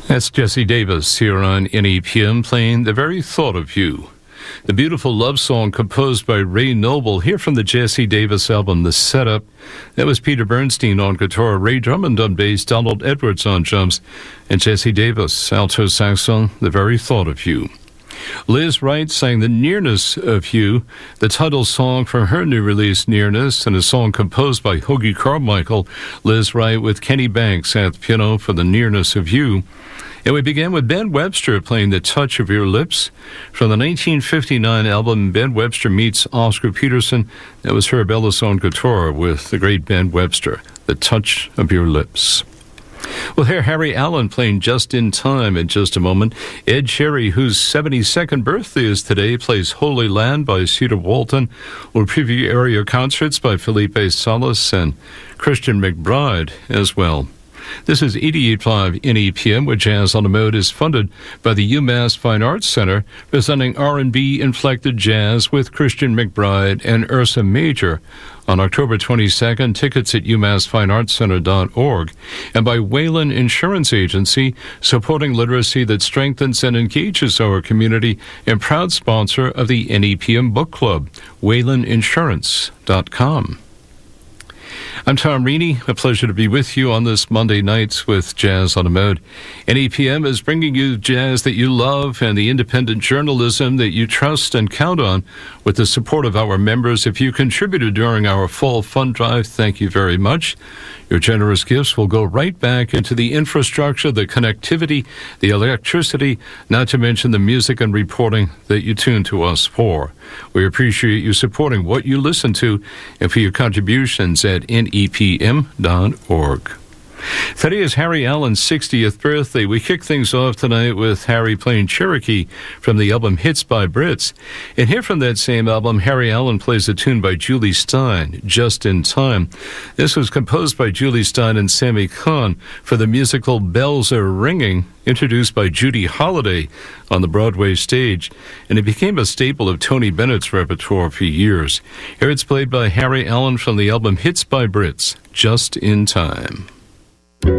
That's Jesse Davis here on NEPM playing The Very Thought of You. The beautiful love song composed by Ray Noble here from the Jesse Davis album, The Setup. That was Peter Bernstein on guitar, Ray Drummond on bass, Donald Edwards on drums, and Jesse Davis, alto saxophone, The Very Thought of You. Liz Wright sang The Nearness of You, the title song from her new release, Nearness, and a song composed by Hoagy Carmichael. Liz Wright with Kenny Banks at the piano for The Nearness of You. And we began with Ben Webster playing The Touch of Your Lips from the 1959 album Ben Webster Meets Oscar Peterson. That was Herb Ellis on guitar with the great Ben Webster, The Touch of Your Lips. We'll hear Harry Allen playing Just in Time in just a moment. Ed Sherry, whose 72nd birthday is today, plays Holy Land by Cedar Walton. We'll preview area concerts by Felipe Salas and Christian McBride as well. This is 88.5 NEPM, where Jazz on the Mode is funded by the UMass Fine Arts Center, presenting R&B inflected jazz with Christian McBride and Ursa Major on October 22nd. Tickets at umassfineartscenter.org. And by Wayland Insurance Agency, supporting literacy that strengthens and engages our community, and proud sponsor of the NEPM Book Club, waylandinsurance.com. I'm Tom Reaney. A pleasure to be with you on this Monday night with Jazz on the Mode. NEPM is bringing you jazz that you love and the independent journalism that you trust and count on with the support of our members. If you contributed during our fall fund drive, thank you very much. Your generous gifts will go right back into the infrastructure, the connectivity, the electricity, not to mention the music and reporting that you tune to us for. We appreciate you supporting what you listen to and for your contributions at nepm.org. Today is Harry Allen's 60th birthday. We kick things off tonight with Harry playing Cherokee from the album Hits by Brits. And here from that same album, Harry Allen plays a tune by Julie Stein, Just in Time. This was composed by Julie Stein and Sammy Kahn for the musical Bells Are Ringing, introduced by Judy Holliday on the Broadway stage, and it became a staple of Tony Bennett's repertoire for years. Here it's played by Harry Allen from the album Hits by Brits, Just in Time.